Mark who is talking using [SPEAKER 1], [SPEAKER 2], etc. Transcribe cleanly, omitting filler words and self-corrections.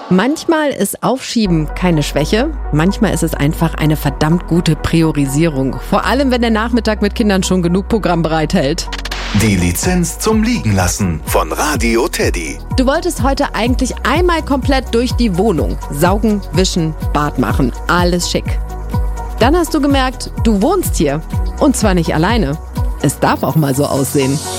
[SPEAKER 1] Manchmal ist Aufschieben keine Schwäche, manchmal ist es einfach eine verdammt gute Priorisierung. Vor allem, wenn der Nachmittag mit Kindern schon genug Programm bereithält.
[SPEAKER 2] Die Lizenz zum Liegenlassen von Radio Teddy.
[SPEAKER 1] Du wolltest heute eigentlich einmal komplett durch die Wohnung. Saugen, wischen, Bad machen. Alles schick. Dann hast du gemerkt, du wohnst hier. Und zwar nicht alleine. Es darf auch mal so aussehen.